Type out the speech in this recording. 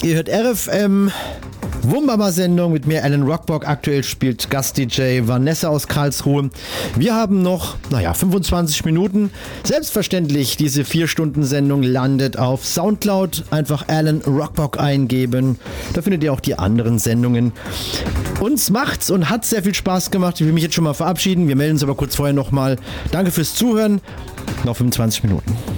Ihr hört RFM, Wunderbar-Sendung mit mir, Alan Rockbock. Aktuell spielt Gast-DJ Vanessa aus Karlsruhe. Wir haben noch, 25 Minuten. Selbstverständlich, diese 4-Stunden-Sendung landet auf Soundcloud. Einfach Alan Rockbock eingeben. Da findet ihr auch die anderen Sendungen. Uns macht's und hat sehr viel Spaß gemacht. Ich will mich jetzt schon mal verabschieden. Wir melden uns aber kurz vorher nochmal. Danke fürs Zuhören. Noch 25 Minuten.